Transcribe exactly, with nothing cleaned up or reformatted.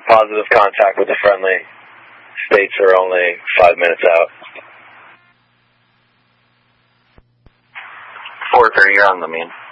positive contact with the friendly. States are only five minutes out. four thirty, you're on the main.